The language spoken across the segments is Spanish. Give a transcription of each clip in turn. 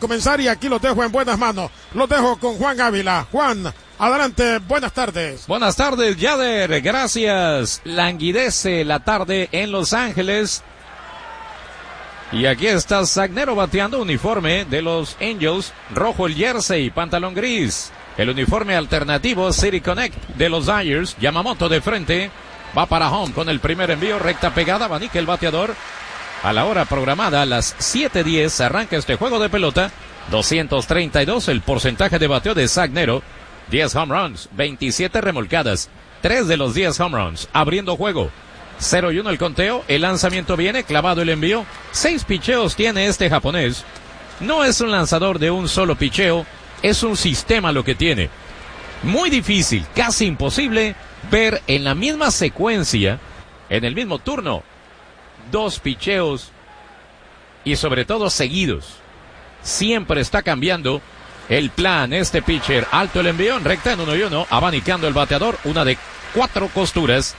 comenzar y aquí los dejo en buenas manos. Los dejo con Juan Ávila. Juan, adelante, buenas tardes. Buenas tardes, Yader, gracias. Languidece la tarde en Los Ángeles. Y aquí está Zagnero bateando, uniforme de los Angels, rojo el jersey, pantalón gris. El uniforme alternativo City Connect de los Dodgers. Yamamoto de frente, va para home con el primer envío, recta pegada, abanica el bateador. A la hora programada, a las 7:10, arranca este juego de pelota. 232 el porcentaje de bateo de Zagnero. 10 home runs, 27 remolcadas. 3 de los 10 home runs, abriendo juego. 0-1 el conteo, el lanzamiento viene, clavado el envío. 6 picheos tiene este japonés. No es un lanzador de un solo picheo, es un sistema lo que tiene. Muy difícil, casi imposible, ver en la misma secuencia, en el mismo turno, 2 picheos y sobre todo seguidos. Siempre está cambiando el plan este pitcher. Alto el envío en recta en 1-1, abanicando el bateador, una de 4 costuras.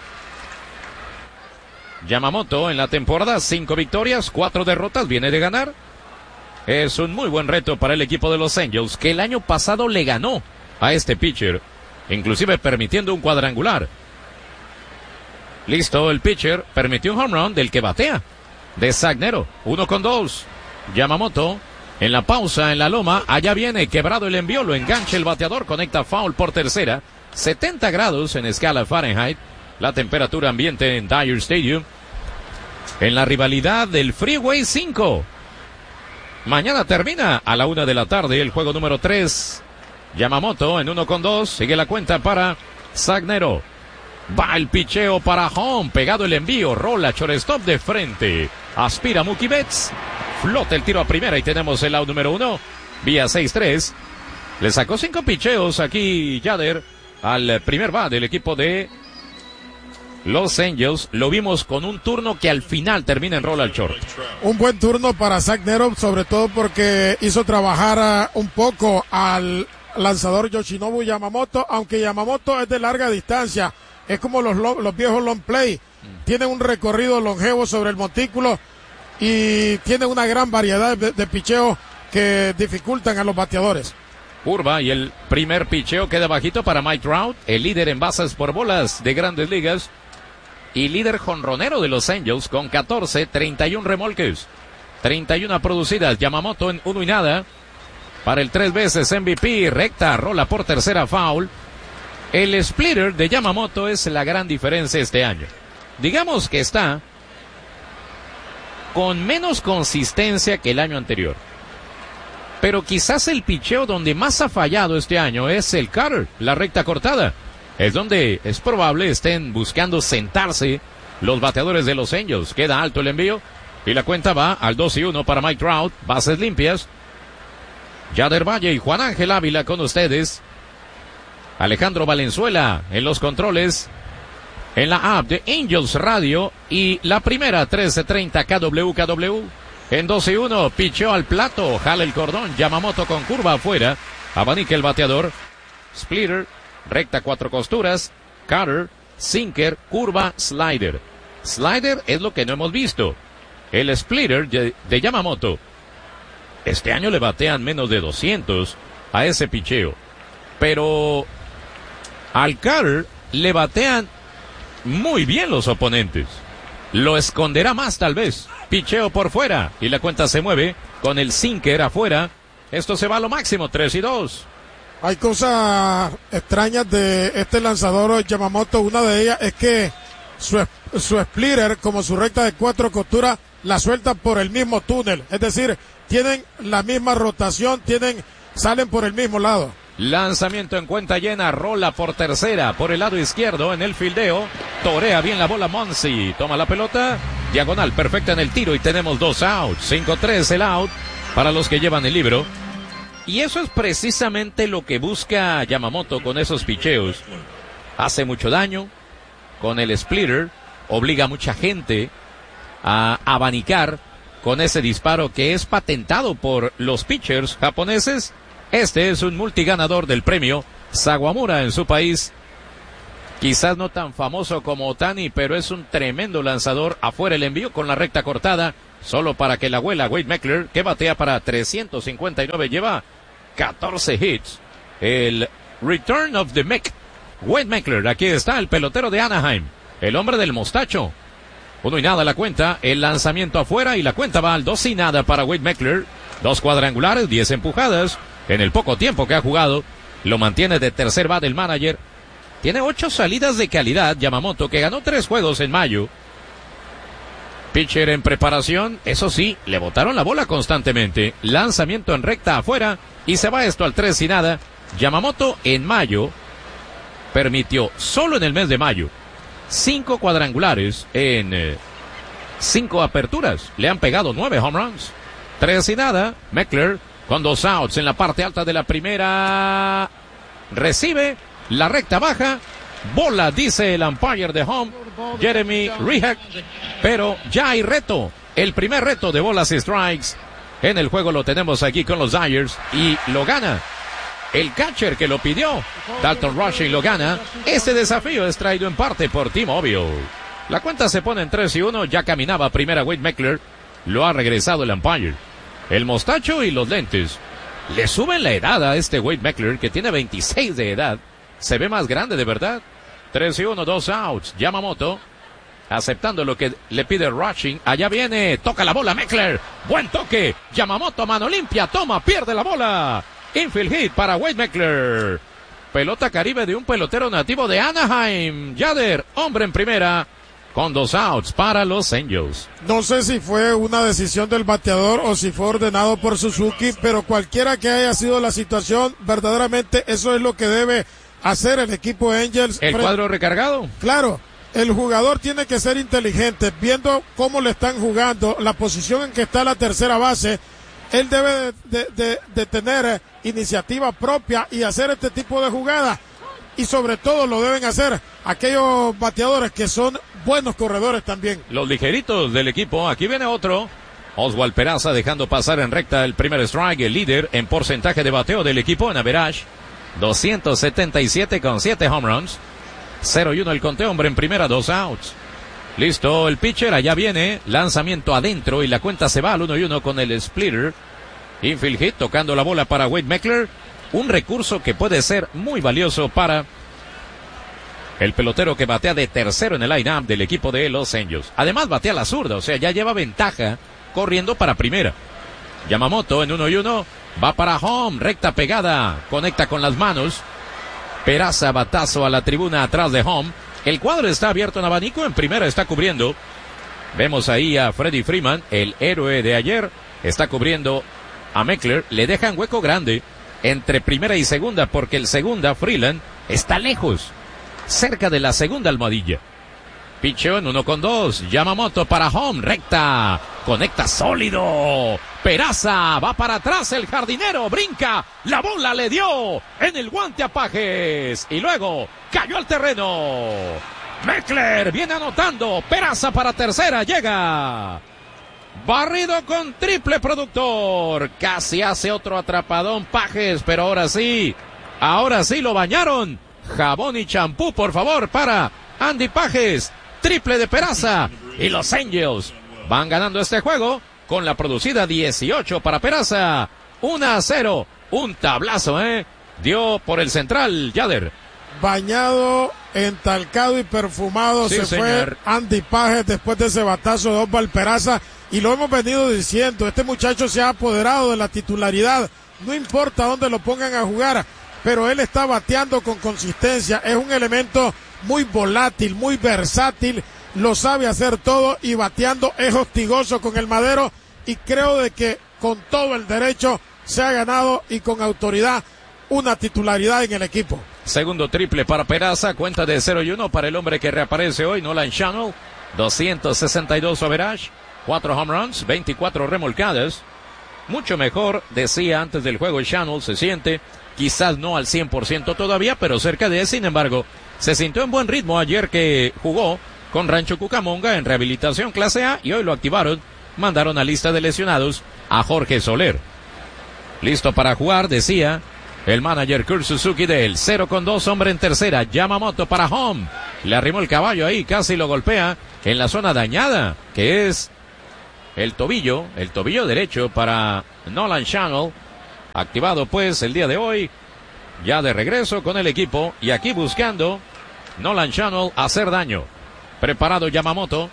Yamamoto en la temporada, 5 victorias, 4 derrotas, viene de ganar. Es un muy buen reto para el equipo de los Angels, que el año pasado le ganó a este pitcher, inclusive permitiendo un cuadrangular. Listo, el pitcher permitió un home run del que batea, de Zagnero, 1-2. Yamamoto en la pausa, en la loma, allá viene, quebrado el envío, lo engancha el bateador, conecta foul por tercera. 70 grados en escala Fahrenheit, la temperatura ambiente en Dodger Stadium. En la rivalidad del Freeway 5. Mañana termina a la 1 de la tarde el juego número 3. Yamamoto en 1-2, sigue la cuenta para Zagnero. Va el picheo para home, pegado el envío, rola shortstop de frente. Aspira Mookie Betts, flota el tiro a primera y tenemos el out número 1. Vía 6-3. Le sacó 5 picheos aquí Yader al primer bat del equipo de Los Angels. Lo vimos con un turno que al final termina en rola al short. Un buen turno para Zagnero, sobre todo porque hizo trabajar un poco al lanzador Yoshinobu Yamamoto, aunque Yamamoto es de larga distancia. Es como los viejos long play. Tienen un recorrido longevo sobre el montículo y tienen una gran variedad de picheos que dificultan a los bateadores. Curva y el primer picheo queda bajito para Mike Trout, el líder en bases por bolas de Grandes Ligas y líder jonronero de los Angels con 14, 31 remolques, 31 producidas. Yamamoto en 1-0 para el 3 veces MVP, recta, rola por tercera, foul. El splitter de Yamamoto es la gran diferencia este año. Digamos que está con menos consistencia que el año anterior. Pero quizás el picheo donde más ha fallado este año es el cutter, la recta cortada. Es donde es probable estén buscando sentarse los bateadores de los Angels. Queda alto el envío y la cuenta va al 2-1 para Mike Trout. Bases limpias. Yader Valle y Juan Ángel Ávila con ustedes. Alejandro Valenzuela en los controles, en la app de Angels Radio y la primera 1330 KWKW. En 2-1, picheo al plato, jala el cordón, Yamamoto con curva afuera, abanica el bateador, splitter, recta 4 costuras, cutter, sinker, curva, slider. Slider es lo que no hemos visto. El splitter de Yamamoto. Este año le batean menos de 200 a ese picheo. Pero al cutter le batean muy bien los oponentes. Lo esconderá más tal vez. Picheo por fuera y la cuenta se mueve con el sinker afuera. Esto se va a lo máximo, 3-2. Hay cosas extrañas de este lanzador Yamamoto. Una de ellas es que su splitter, como su recta de 4 costuras, la suelta por el mismo túnel. Es decir, tienen la misma rotación, salen por el mismo lado. Lanzamiento en cuenta llena, rola por tercera, por el lado izquierdo en el fildeo, torea bien la bola Monsi, toma la pelota, diagonal perfecta en el tiro y tenemos 2 outs, 5-3 el out para los que llevan el libro. Y eso es precisamente lo que busca Yamamoto con esos picheos. Hace mucho daño con el splitter, obliga a mucha gente a abanicar con ese disparo que es patentado por los pitchers japoneses. Este es un multiganador del premio Sawamura en su país. Quizás no tan famoso como Otani, pero es un tremendo lanzador. Afuera el envío con la recta cortada. solo para que la abuela Wade Meckler, que batea para 359, lleva 14 hits. El return of the Mech, Wade Meckler. Aquí está el pelotero de Anaheim, el hombre del mostacho. 1-0 la cuenta, el lanzamiento afuera y la cuenta va al 2-0 para Wade Meckler. 2 cuadrangulares, 10 empujadas. En el poco tiempo que ha jugado, lo mantiene de tercer bate el manager. Tiene 8 salidas de calidad Yamamoto, que ganó 3 juegos en mayo. Pitcher en preparación, eso sí, le botaron la bola constantemente. Lanzamiento en recta afuera y se va esto al 3-0. Yamamoto en mayo permitió, solo en el mes de mayo, 5 cuadrangulares en 5 aperturas. Le han pegado 9 home runs. 3-0. Meckler con 2 outs en la parte alta de la primera. Recibe la recta baja. Bola, dice el umpire de home, Jeremy Rehak. Pero ya hay reto. El primer reto de bolas y strikes en el juego lo tenemos aquí con los Dyers. Y lo gana el catcher que lo pidió. Dalton Rushing lo gana. Este desafío es traído en parte por T-Mobile. La cuenta se pone en 3-1. Ya caminaba primera Wade Meckler. Lo ha regresado el umpire. El mostacho y los lentes le suben la edad a este Wade Meckler, que tiene 26 de edad. Se ve más grande de verdad. 3-1, 2 outs. Yamamoto aceptando lo que le pide Rushing. Allá viene, toca la bola Meckler. Buen toque. Yamamoto, mano limpia, toma, pierde la bola. Infield hit para Wade Meckler. Pelota caribe de un pelotero nativo de Anaheim. Yader, hombre en primera, con 2 outs para los Angels. No sé si fue una decisión del bateador o si fue ordenado por Suzuki, pero cualquiera que haya sido la situación, verdaderamente eso es lo que debe hacer el equipo de Angels. ¿El cuadro recargado? Claro, el jugador tiene que ser inteligente, viendo cómo le están jugando, la posición en que está la tercera base. Él debe de tener iniciativa propia y hacer este tipo de jugadas. Y sobre todo lo deben hacer aquellos bateadores que son buenos corredores también. Los ligeritos del equipo. Aquí viene otro. Oswald Peraza dejando pasar en recta el primer strike, el líder en porcentaje de bateo del equipo en average. 277 con 7 home runs. 0-1 el conteo, hombre en primera, 2 outs. Listo, el pitcher, allá viene, lanzamiento adentro y la cuenta se va al 1-1 con el splitter. Infield hit, tocando la bola para Wade Meckler. Un recurso que puede ser muy valioso para el pelotero que batea de tercero en el line-up del equipo de Los Angels. Además batea la zurda, o sea, ya lleva ventaja corriendo para primera. Yamamoto en 1-1, va para home, recta pegada, conecta con las manos. Peraza, batazo a la tribuna atrás de home. El cuadro está abierto en abanico, en primera está cubriendo. Vemos ahí a Freddie Freeman, el héroe de ayer, está cubriendo a Meckler. Le dejan hueco grande entre primera y segunda porque el segunda, Freeland, está lejos, cerca de la segunda almohadilla. Picheo en 1-2, Yamamoto para home, recta, conecta sólido. Peraza, va para atrás el jardinero, brinca, la bola le dio en el guante a Pajes y luego cayó al terreno. Meckler viene anotando, Peraza para tercera, llega. Barrido con triple productor, casi hace otro atrapadón Pajes, pero ahora sí lo bañaron. Jabón y champú, por favor, para Andy Pajes. Triple de Peraza y los Angels van ganando este juego con la producida 18 para Peraza. 1-0, un tablazo, dio por el central Yader. Bañado, entalcado y perfumado, sí, se señor. Fue Andy Pajes después de ese batazo de Oswald Peraza, y lo hemos venido diciendo, este muchacho se ha apoderado de la titularidad, no importa dónde lo pongan a jugar, pero él está bateando con consistencia, es un elemento muy volátil, muy versátil, lo sabe hacer todo y bateando es hostigoso con el madero, y creo de que con todo el derecho se ha ganado y con autoridad una titularidad en el equipo. Segundo triple para Peraza, cuenta de 0-1 para el hombre que reaparece hoy, Nolan Schanuel, 262 average, 4 home runs, 24 remolcadas. Mucho mejor, decía antes del juego, Schanuel se siente, quizás no al 100% todavía, pero cerca de, sin embargo, se sintió en buen ritmo ayer que jugó con Rancho Cucamonga en rehabilitación clase A y hoy lo activaron, mandaron a lista de lesionados a Jorge Soler. Listo para jugar, decía el manager Kurt Suzuki del 0-2, hombre en tercera, Yamamoto para home. Le arrimó el caballo ahí, casi lo golpea en la zona dañada, que es el tobillo derecho para Nolan Schanuel, activado pues el día de hoy, ya de regreso con el equipo, y aquí buscando Nolan Schanuel hacer daño. Preparado Yamamoto.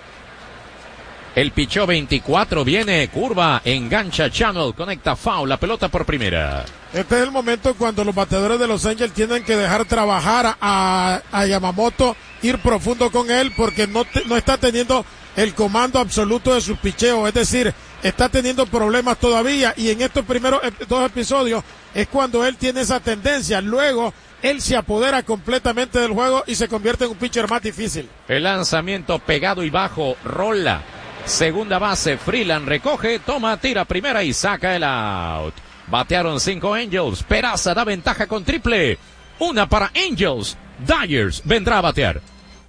El picheo 24 viene, curva, engancha Schanuel, conecta foul, la pelota por primera. Este es el momento cuando los bateadores de Los Angels tienen que dejar trabajar a Yamamoto, ir profundo con él, porque no está teniendo el comando absoluto de sus picheos, es decir, está teniendo problemas todavía, y en estos primeros dos episodios es cuando él tiene esa tendencia. Luego él se apodera completamente del juego y se convierte en un pitcher más difícil. El lanzamiento pegado y bajo, rola. Segunda base, Freeland recoge, toma, tira primera y saca el out. Batearon 5 Angels. Peraza da ventaja con triple. Una para Angels. Dyers vendrá a batear.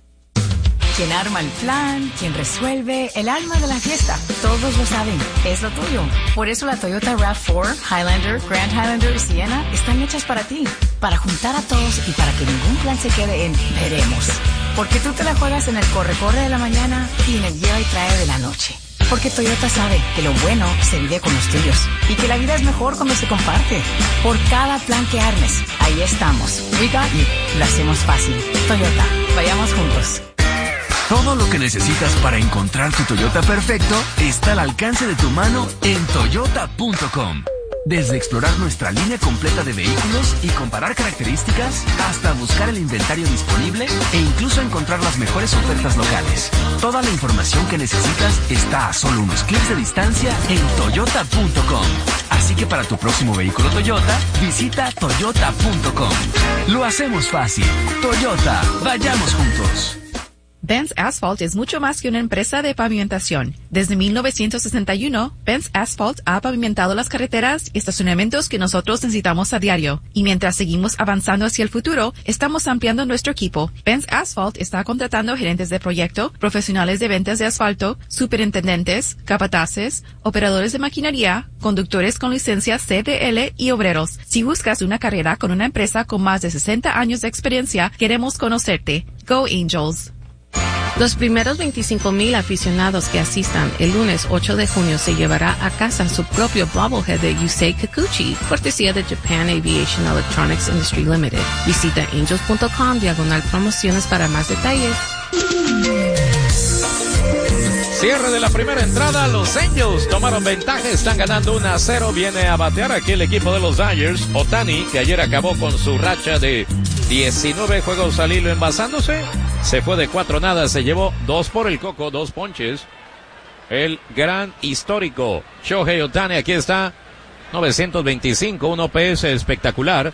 Quien arma el plan, quien resuelve, el alma de la fiesta. Todos lo saben, es lo tuyo. Por eso la Toyota RAV4, Highlander, Grand Highlander y Sienna están hechas para ti. Para juntar a todos y para que ningún plan se quede en veremos. Porque tú te la juegas en el corre-corre de la mañana y en el lleva y trae de la noche. Porque Toyota sabe que lo bueno se vive con los tuyos y que la vida es mejor cuando se comparte. Por cada plan que armes, ahí estamos. We got you. Lo hacemos fácil. Toyota, vayamos juntos. Todo lo que necesitas para encontrar tu Toyota perfecto está al alcance de tu mano en Toyota.com. Desde explorar nuestra línea completa de vehículos y comparar características, hasta buscar el inventario disponible e incluso encontrar las mejores ofertas locales. Toda la información que necesitas está a solo unos clics de distancia en Toyota.com. Así que para tu próximo vehículo Toyota, visita Toyota.com. Lo hacemos fácil. Toyota, vayamos juntos. Benz Asphalt es mucho más que una empresa de pavimentación. Desde 1961, Benz Asphalt ha pavimentado las carreteras y estacionamientos que nosotros necesitamos a diario. Y mientras seguimos avanzando hacia el futuro, estamos ampliando nuestro equipo. Benz Asphalt está contratando gerentes de proyecto, profesionales de ventas de asfalto, superintendentes, capataces, operadores de maquinaria, conductores con licencia CDL y obreros. Si buscas una carrera con una empresa con más de 60 años de experiencia, queremos conocerte. Go Angels! Los primeros 25,000 aficionados que asistan el lunes 8 de junio se llevará a casa su propio bobblehead de Yusei Kikuchi, cortesía de Japan Aviation Electronics Industry Limited. Visita angels.com/promociones para más detalles. Cierre de la primera entrada, los Angels tomaron ventaja, están ganando 1-0, viene a batear aquí el equipo de los Dyers. Ohtani, que ayer acabó con su racha de 19 juegos al hilo envasándose, se fue de 4-0, se llevó 2 por el coco, 2 ponches. El gran histórico Shohei Ohtani, aquí está, 925, un OPS espectacular,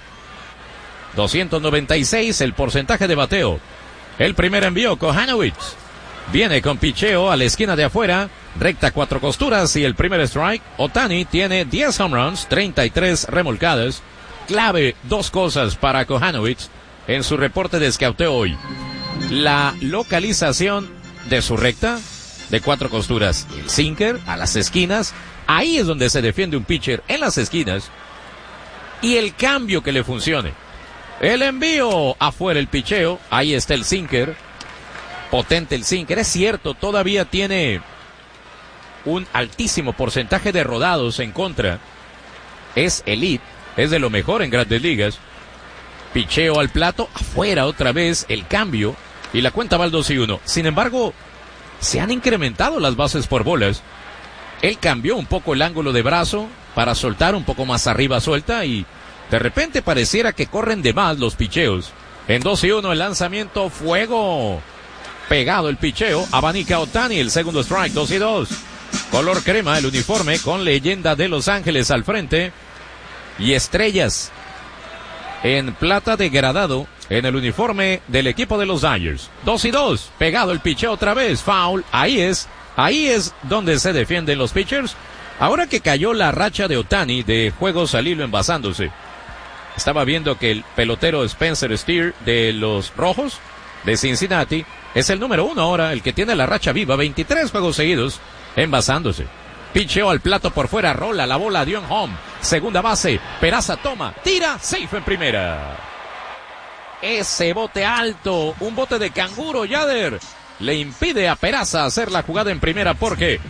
296 el porcentaje de bateo. El primer envío, Kohanowitz. Viene con picheo a la esquina de afuera, recta 4 costuras y el primer strike. Ohtani tiene 10 home runs, 33 remolcadas. Clave, 2 cosas para Kohanowitz en su reporte de escauteo hoy. La localización de su recta de 4 costuras, el sinker a las esquinas, ahí es donde se defiende un pitcher, en las esquinas, y el cambio que le funcione. El envío afuera, el picheo, ahí está el sinker. Potente el sinker, es cierto, todavía tiene un altísimo porcentaje de rodados en contra. Es elite, es de lo mejor en Grandes Ligas. Picheo al plato, afuera otra vez el cambio y la cuenta va al 2-1. Sin embargo, se han incrementado las bases por bolas. Él cambió un poco el ángulo de brazo para soltar un poco más arriba suelta y de repente pareciera que corren de más los picheos. En 2-1 el lanzamiento, fuego. Pegado el picheo, abanica Ohtani, el segundo strike, 2-2. Color crema, el uniforme con leyenda de Los Ángeles al frente y estrellas en plata degradado en el uniforme del equipo de los Dyers. 2-2, pegado el picheo otra vez, foul, ahí es donde se defienden los pitchers. Ahora que cayó la racha de Ohtani de juegos al hilo envasándose, estaba viendo que el pelotero Spencer Steer de los Rojos de Cincinnati es el número 1 ahora, el que tiene la racha viva, 23 juegos seguidos envasándose. Picheo al plato por fuera, rola la bola, dio en home. Segunda base, Peraza toma, tira, safe en primera. Ese bote alto, un bote de canguro, Yader, le impide a Peraza hacer la jugada en primera porque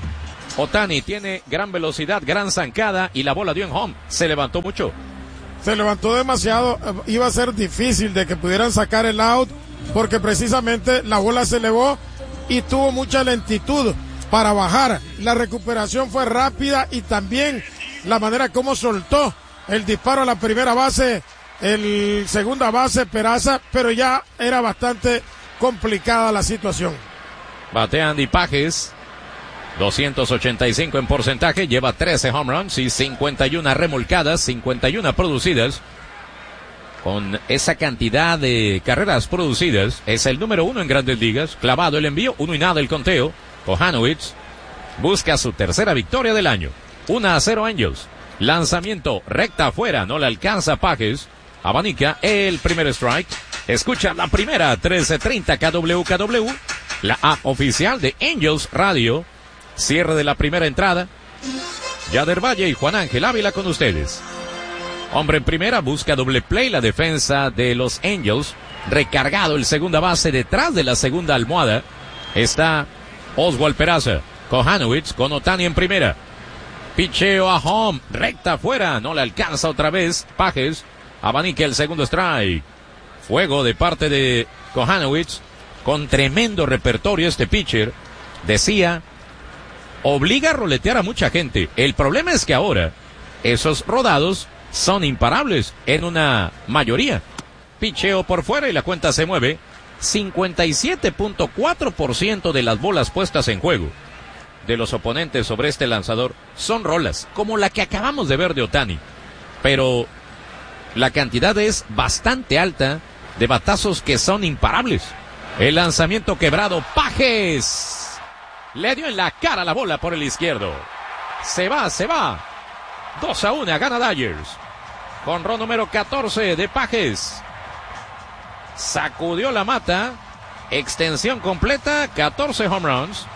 Ohtani tiene gran velocidad, gran zancada y la bola dio en home. Se levantó mucho. Se levantó demasiado. Iba a ser difícil de que pudieran sacar el out porque precisamente la bola se elevó y tuvo mucha lentitud para bajar. La recuperación fue rápida y también la manera como soltó el disparo a la primera base, el segunda base Peraza, pero ya era bastante complicada la situación. Batea Andy Pages, 285 en porcentaje, lleva 13 home runs y 51 remolcadas, 51 producidas. Con esa cantidad de carreras producidas, es el número 1 en Grandes Ligas. Clavado el envío, 1-0 el conteo. Kohanowitz busca su tercera victoria del año. 1-0 Angels. Lanzamiento recta afuera, no le alcanza Pages. Abanica el primer strike. Escucha la primera, 1330 KWKW. La app oficial de Angels Radio. Cierre de la primera entrada. Yader Valle y Juan Ángel Ávila con ustedes. Hombre en primera, busca doble play la defensa de los Angels. Recargado el segunda base detrás de la segunda almohada. Está Oswald Peraza. Kohanowitz con Ohtani en primera. Picheo a home, recta afuera, no le alcanza otra vez. Pages abanica el segundo strike. Fuego de parte de Kohanowitz. Con tremendo repertorio este pitcher. Decía, obliga a roletear a mucha gente. El problema es que ahora esos rodados son imparables en una mayoría. Picheo por fuera y la cuenta se mueve. 57.4% de las bolas puestas en juego de los oponentes sobre este lanzador son rolas, como la que acabamos de ver de Ohtani. Pero la cantidad es bastante alta de batazos que son imparables. El lanzamiento quebrado, Pages le dio en la cara la bola por el izquierdo. Se va. 2-1, gana Dodgers. Jonrón número 14 de Pages. Sacudió la mata. Extensión completa, 14 home runs,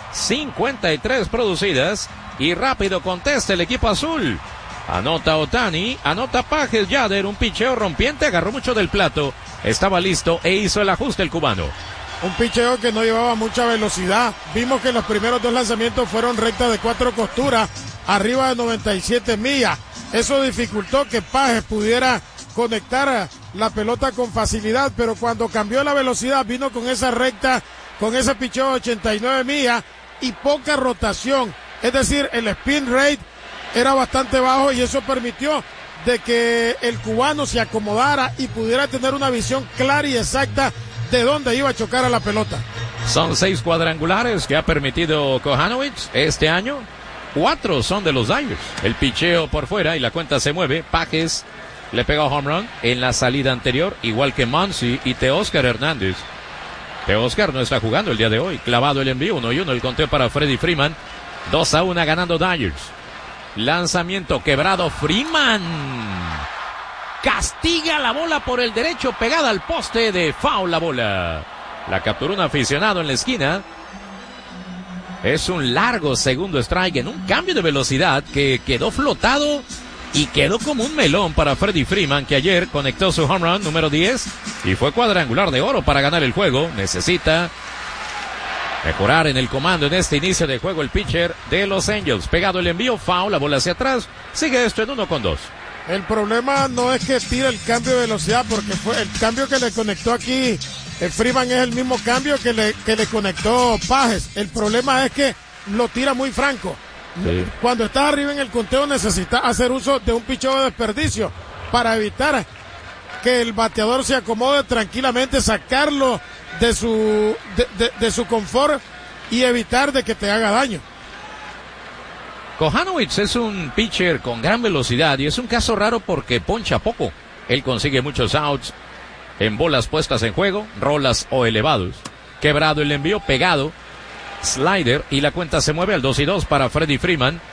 53 producidas. Y rápido contesta el equipo azul. Anota Ohtani, anota Pages. Yader, un picheo rompiente, agarró mucho del plato. Estaba listo e hizo el ajuste el cubano. Un picheo que no llevaba mucha velocidad. Vimos que los primeros dos lanzamientos fueron rectas de 4 costuras, arriba de 97 millas. Eso dificultó que Pages pudiera conectar la pelota con facilidad, pero cuando cambió la velocidad vino con esa recta, con ese picheo de 89 millas y poca rotación. Es decir, el spin rate era bastante bajo y eso permitió de que el cubano se acomodara y pudiera tener una visión clara y exacta de dónde iba a chocar a la pelota. Son 6 cuadrangulares que ha permitido Kohanowitz este año. 4 son de los Dodgers. El picheo por fuera y la cuenta se mueve. Pages le pegó home run en la salida anterior, igual que Muncy y Teóscar Hernández. Teóscar no está jugando el día de hoy. Clavado el envío, 1-1 el conteo para Freddie Freeman. 2-1 ganando Dodgers. Lanzamiento quebrado, Freeman castiga la bola por el derecho, pegada al poste, de foul la bola. La capturó un aficionado en la esquina. Es un largo segundo strike en un cambio de velocidad que quedó flotado y quedó como un melón para Freddie Freeman, que ayer conectó su home run número 10 y fue cuadrangular de oro para ganar el juego. Necesita mejorar en el comando en este inicio de juego el pitcher de los Angels. Pegado el envío, foul, la bola hacia atrás. Sigue esto en 1-2. El problema no es que tire el cambio de velocidad, porque fue el cambio que le conectó aquí Freeman es el mismo cambio que le conectó Pages. El problema es que lo tira muy franco. Sí. Cuando estás arriba en el conteo necesitas hacer uso de un picheo de desperdicio para evitar que el bateador se acomode tranquilamente, sacarlo de su confort y evitar de que te haga daño. Kohanowitz es un pitcher con gran velocidad y es un caso raro porque poncha poco. Él consigue muchos outs en bolas puestas en juego, rolas o elevados. Quebrado el envío, pegado, slider, y la cuenta se mueve al 2-2 para Freddie Freeman.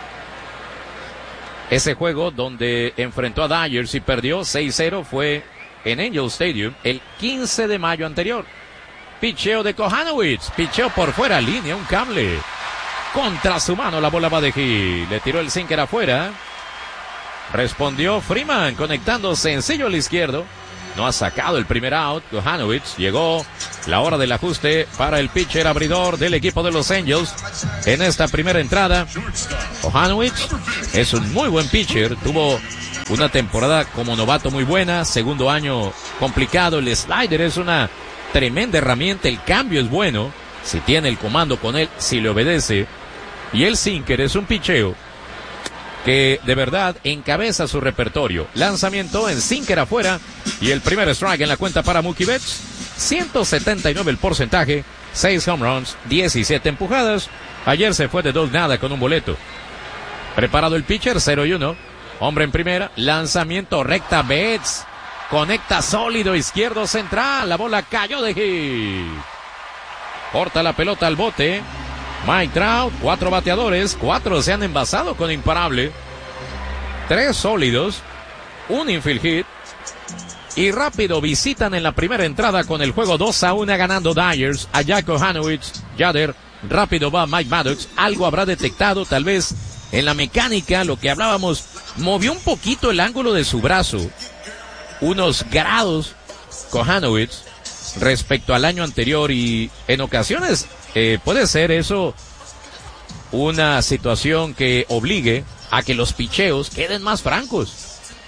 Ese juego donde enfrentó a Dodgers y perdió 6-0 fue en Angel Stadium el 15 de mayo anterior. Picheo de Kohanowitz, picheo por fuera, línea, un cable. Contra su mano la bola va de Gil, le tiró el sinker afuera. Respondió Freeman conectando sencillo al izquierdo. No ha sacado el primer out. Kohanowitz llegó La hora del ajuste para el pitcher abridor del equipo de los Angels en esta primera entrada. Kohanowicz es un muy buen pitcher, tuvo una temporada como novato muy buena, segundo año complicado, el slider es una tremenda herramienta, el cambio es bueno, si tiene el comando con él, si le obedece, y el sinker es un picheo que de verdad encabeza su repertorio. Lanzamiento en sinker afuera y el primer strike en la cuenta para Mookie Betts. 179 el porcentaje, 6 home runs, 17 empujadas. Ayer se fue de 2-0 con un boleto. Preparado el pitcher, 0-1. Hombre en primera, lanzamiento recta Betts. Conecta sólido izquierdo central. La bola cayó de hit. Corta la pelota al bote. Mike Trout, 4 bateadores, 4 se han envasado con imparable. 3 sólidos, un infield hit. Y rápido visitan en la primera entrada con el juego 2-1 ganando Dyers. Allá Kohanowicz, Yader, rápido va Mike Maddox. Algo habrá detectado tal vez en la mecánica, lo que hablábamos. Movió un poquito el ángulo de su brazo. Unos grados Kohanowicz respecto al año anterior y en ocasiones puede ser eso una situación que obligue a que los picheos queden más francos.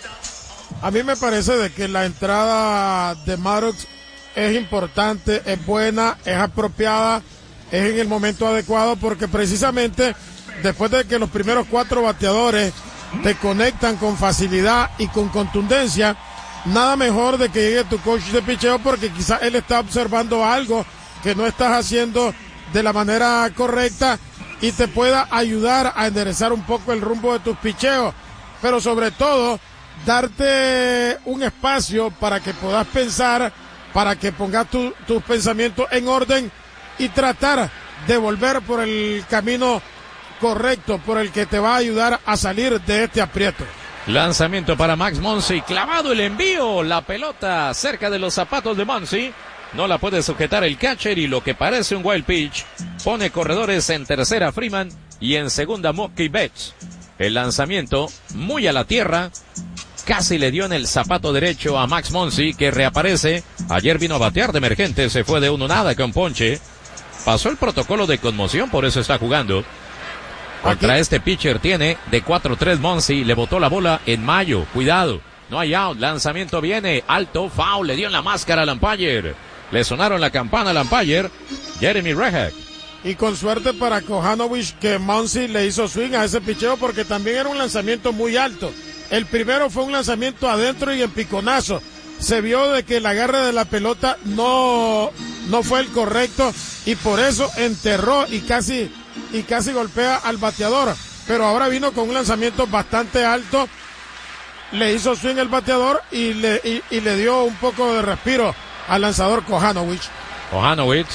A mí me parece de que la entrada de Maddox es importante, es buena, es apropiada, es en el momento adecuado, porque precisamente después de que los primeros 4 bateadores te conectan con facilidad y con contundencia, nada mejor de que llegue tu coach de picheo, porque quizás él está observando algo que no estás haciendo de la manera correcta y te pueda ayudar a enderezar un poco el rumbo de tus picheos, pero sobre todo darte un espacio para que puedas pensar, para que pongas tus pensamientos en orden y tratar de volver por el camino correcto, por el que te va a ayudar a salir de este aprieto. Lanzamiento para Max Muncy, clavado el envío, la pelota cerca de los zapatos de Muncy, no la puede sujetar el catcher y lo que parece un wild pitch, pone corredores en tercera Freeman y en segunda Mookie Betts. El lanzamiento muy a la tierra, casi le dio en el zapato derecho a Max Muncy, que reaparece. Ayer vino a batear de emergente, se fue de 1-0 con ponche, pasó el protocolo de conmoción, por eso está jugando. Contra este pitcher tiene de 4-3 Muncy, le botó la bola en mayo, cuidado, no hay out, lanzamiento viene, alto, foul, le dio en la máscara al umpire, le sonaron la campana al umpire, Jeremy Rehak. Y con suerte para Kohanowicz que Muncy le hizo swing a ese picheo, porque también era un lanzamiento muy alto. El primero fue un lanzamiento adentro y en piconazo. Se vio de que el agarre de la pelota no fue el correcto y por eso enterró y casi golpea al bateador. Pero ahora vino con un lanzamiento bastante alto, le hizo swing el bateador y le dio un poco de respiro al lanzador Kohanowicz. Kohanowicz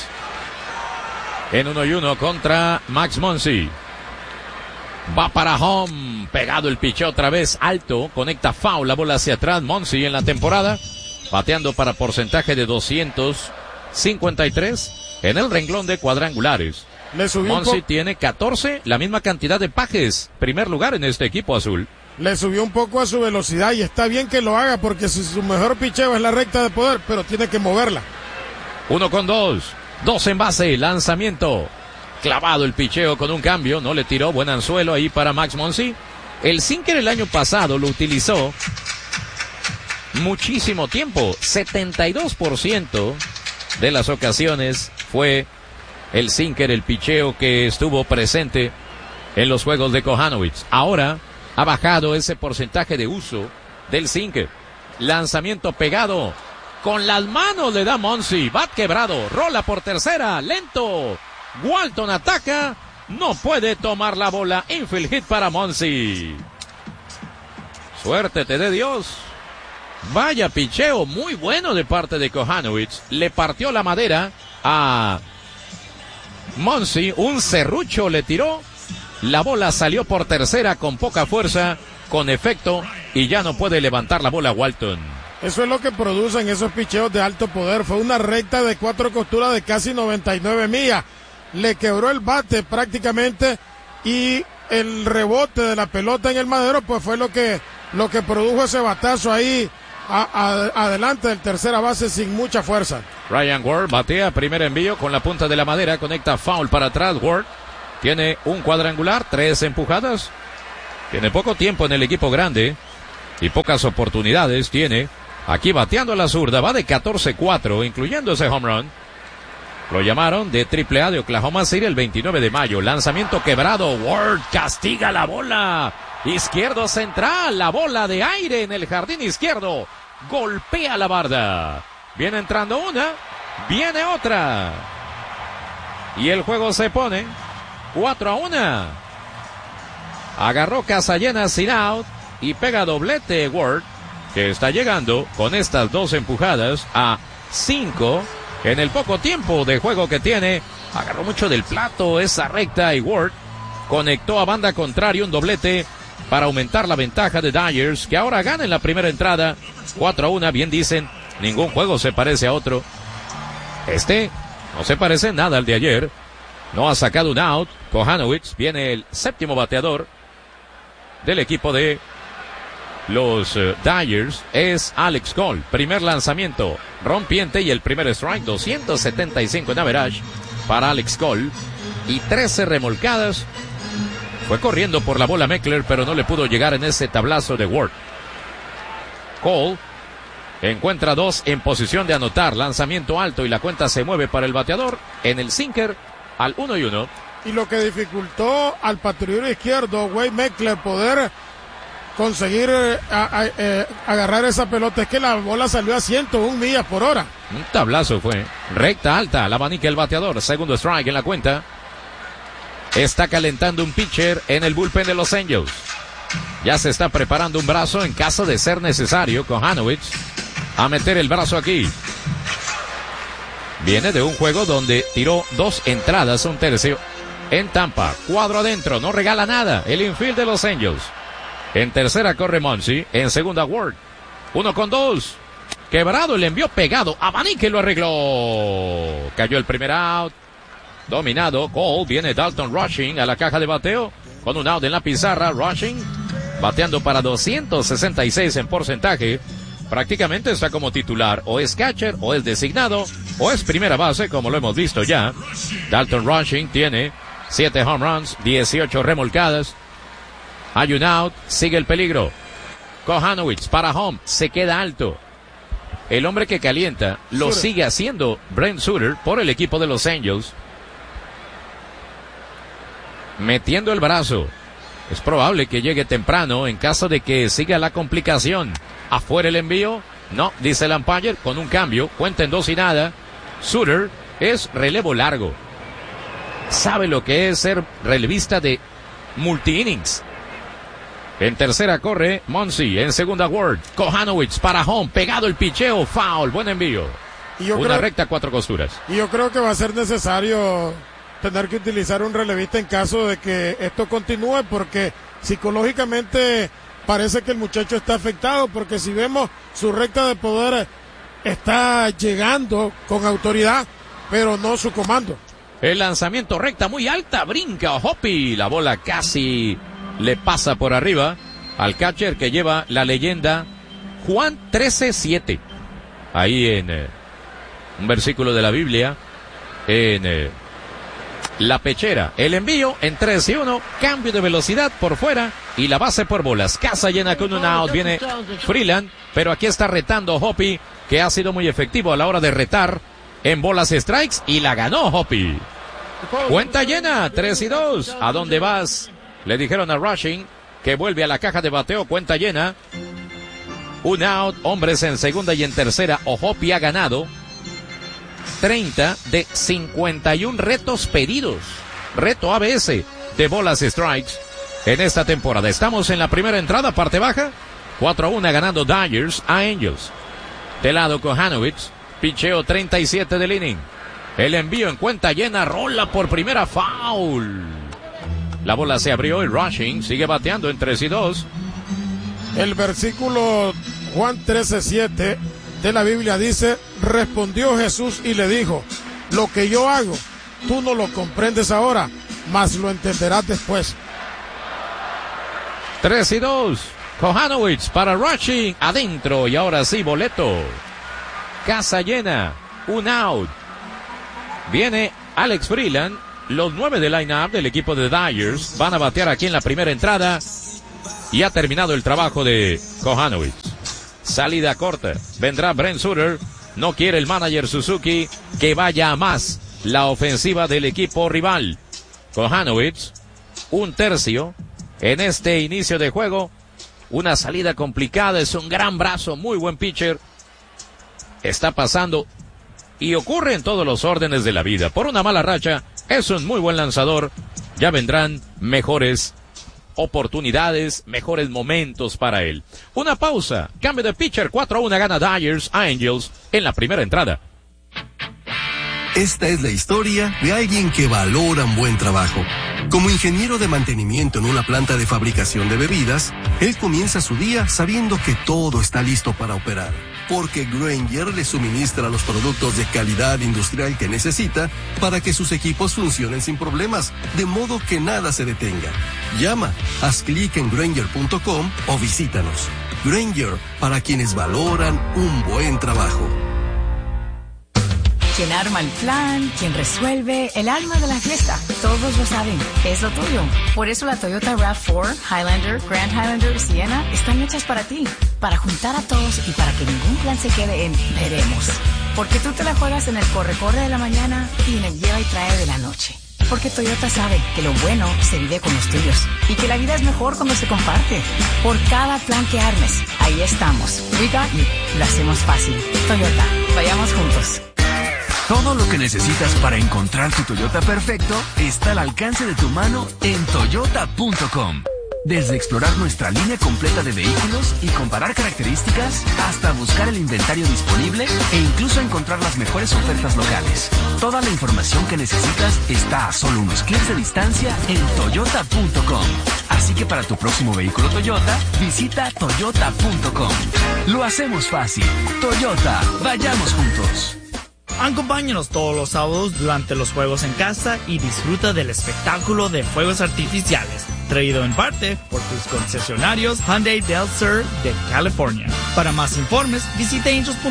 en 1-1 contra Max Muncy. Va para home, pegado el picheo otra vez, alto, conecta foul, la bola hacia atrás. Muncy en la temporada, bateando para porcentaje de 253 en el renglón de cuadrangulares. Muncy tiene 14, la misma cantidad de pajes, primer lugar en este equipo azul. Le subió un poco a su velocidad y está bien que lo haga, porque su mejor picheo es la recta de poder, pero tiene que moverla. 1-2, 2 en base, lanzamiento. Clavado el picheo con un cambio, no le tiró, buen anzuelo ahí para Max Muncy. El sinker el año pasado lo utilizó muchísimo tiempo, 72% de las ocasiones fue el sinker, el picheo que estuvo presente en los juegos de Kohanowicz. Ahora ha bajado ese porcentaje de uso del sinker. Lanzamiento pegado, con las manos le da Muncy, bat quebrado, rola por tercera, lento. Walton ataca, no puede tomar la bola, infield hit para Muncy. Suerte te dé Dios. Vaya picheo muy bueno de parte de Kohanowicz, le partió la madera a Muncy, un serrucho le tiró, la bola salió por tercera con poca fuerza, con efecto, y ya no puede levantar la bola Walton. Eso es lo que producen esos picheos de alto poder. Fue una recta de 4 costuras de casi 99 millas. Le quebró el bate prácticamente y el rebote de la pelota en el madero pues fue lo que produjo ese batazo ahí adelante del tercera base sin mucha fuerza. Ryan Ward batea, primer envío con la punta de la madera, conecta foul para atrás. Ward tiene un cuadrangular, 3 empujadas. Tiene poco tiempo en el equipo grande y pocas oportunidades tiene. Aquí bateando a la zurda, va de 14-4, incluyendo ese home run. Lo llamaron de AAA de Oklahoma City el 29 de mayo. Lanzamiento quebrado. Ward castiga la bola. Izquierdo central. La bola de aire en el jardín izquierdo. Golpea la barda. Viene entrando una. Viene otra. Y el juego se pone 4-1. Agarró casa llena sin out. Y pega doblete Ward, que está llegando con estas 2 empujadas a 5. En el poco tiempo de juego que tiene, agarró mucho del plato esa recta y Ward conectó a banda contraria un doblete para aumentar la ventaja de Dodgers, que ahora gana en la primera entrada 4-1. Bien dicen, ningún juego se parece a otro. Este no se parece nada al de ayer. No ha sacado un out. Kohanowitz, viene el séptimo bateador del equipo de los Dodgers, es Alex Cole. Primer lanzamiento rompiente y el primer strike, 275 en average para Alex Cole y 13 remolcadas. Fue corriendo por la bola Meckler, pero no le pudo llegar en ese tablazo de Ward. Cole encuentra 2 en posición de anotar. Lanzamiento alto y la cuenta se mueve para el bateador en el sinker al 1-1. Y lo que dificultó al patrullero izquierdo, Wade Meckler, poder conseguir agarrar esa pelota es que la bola salió a 101 millas por hora. Un tablazo fue. Recta alta, la abanica el bateador. Segundo strike en la cuenta. Está calentando un pitcher en el bullpen de los Angels. Ya se está preparando un brazo en caso de ser necesario. Kohanowitz a meter el brazo aquí. Viene de un juego donde tiró 2 entradas, un tercio en Tampa. Cuadro adentro, no regala nada el infield de los Angels. En tercera corre Muncy, en segunda Ward. 1-2. Quebrado, el envió pegado. Abanique lo arregló. Cayó el primer out. Dominado. Cole, viene Dalton Rushing a la caja de bateo. Con un out en la pizarra. Rushing bateando para 266 en porcentaje. Prácticamente está como titular. O es catcher, o es designado, o es primera base, como lo hemos visto ya. Dalton Rushing tiene 7 home runs, 18 remolcadas. Hay un out, sigue el peligro. Kohanowitz para home, se queda alto. El hombre que calienta lo sigue haciendo Brent Suter por el equipo de los Angels. Metiendo el brazo. Es probable que llegue temprano en caso de que siga la complicación. Afuera el envío. No, dice el umpire, con un cambio. Cuenta en 2 y nada. Suter es relevo largo. Sabe lo que es ser relevista de multi-innings. En tercera corre Muncy, en segunda Ward. Kohanowitz para home, pegado el picheo, foul, buen envío. Una recta, 4 costuras. Y yo creo que va a ser necesario tener que utilizar un relevista en caso de que esto continúe, porque psicológicamente parece que el muchacho está afectado, porque si vemos su recta de poder está llegando con autoridad, pero no su comando. El lanzamiento recta muy alta, brinca Hoppy, la bola casi le pasa por arriba al catcher que lleva la leyenda Juan 13:7. Ahí en un versículo de la Biblia, en la pechera. El envío en 3-1, cambio de velocidad por fuera y la base por bolas. Casa llena con un out, viene Freeland, pero aquí está retando Hoppy, que ha sido muy efectivo a la hora de retar en bolas strikes y la ganó Hoppy. Cuenta llena, 3-2. ¿A dónde vas? Le dijeron a Rushing que vuelve a la caja de bateo, cuenta llena. Un out, hombres en segunda y en tercera. Hoppy ha ganado 30 de 51 retos pedidos. Reto ABS de bolas strikes en esta temporada. Estamos en la primera entrada, parte baja. 4-1 ganando Dodgers a Angels. De lado Kohanowitz, picheo 37 del inning. El envío en cuenta llena, rola por primera, foul. La bola se abrió y Rushing sigue bateando en 3-2. El versículo Juan 13:7 de la Biblia dice: respondió Jesús y le dijo, lo que yo hago, tú no lo comprendes ahora, mas lo entenderás después. 3-2. Kohanowitz para Rushing, adentro, y ahora sí, boleto. Casa llena. un out. Viene Alex Freeland. Los 9 de line-up del equipo de Dyers van a batear aquí en la primera entrada. Y ha terminado el trabajo de Kohanowitz. Salida corta. Vendrá Brent Suter. No quiere el manager Suzuki que vaya a más la ofensiva del equipo rival. Kohanowitz, un tercio en este inicio de juego. Una salida complicada. Es un gran brazo. Muy buen pitcher. Está pasando. Y ocurre en todos los órdenes de la vida. Por una mala racha, es un muy buen lanzador. Ya vendrán mejores oportunidades, mejores momentos para él. Una pausa, cambio de pitcher, 4-1 gana Dyers a Angels en la primera entrada. Esta es la historia de alguien que valora un buen trabajo. Como ingeniero de mantenimiento en una planta de fabricación de bebidas, él comienza su día sabiendo que todo está listo para operar. Porque Grainger le suministra los productos de calidad industrial que necesita para que sus equipos funcionen sin problemas, de modo que nada se detenga. Llama, haz clic en Grainger.com o visítanos. Grainger, para quienes valoran un buen trabajo. Quien arma el plan, quien resuelve, el alma de la fiesta. Todos lo saben, es lo tuyo. Por eso la Toyota RAV4, Highlander, Grand Highlander y Sienna están hechas para ti. Para juntar a todos y para que ningún plan se quede en veremos. Porque tú te la juegas en el corre-corre de la mañana y en el lleva y trae de la noche. Porque Toyota sabe que lo bueno se vive con los tuyos. Y que la vida es mejor cuando se comparte. Por cada plan que armes, ahí estamos. We got you. Lo hacemos fácil. Toyota, vayamos juntos. Todo lo que necesitas para encontrar tu Toyota perfecto está al alcance de tu mano en Toyota.com. Desde explorar nuestra línea completa de vehículos y comparar características, hasta buscar el inventario disponible e incluso encontrar las mejores ofertas locales. Toda la información que necesitas está a solo unos clics de distancia en Toyota.com. Así que para tu próximo vehículo Toyota, visita Toyota.com. Lo hacemos fácil. Toyota, vayamos juntos. Acompáñanos todos los sábados durante los juegos en casa y disfruta del espectáculo de fuegos artificiales, traído en parte por tus concesionarios Hyundai Del Sur de California. Para más informes, visita